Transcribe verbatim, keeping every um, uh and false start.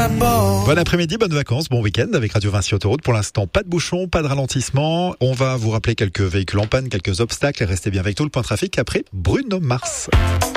Bon après-midi, bonnes vacances, bon week-end avec Radio Vinci Autoroute. Pour l'instant, pas de bouchons, pas de ralentissement. On va vous rappeler quelques véhicules en panne, quelques obstacles. Restez bien avec nous, le point trafic après Bruno Mars.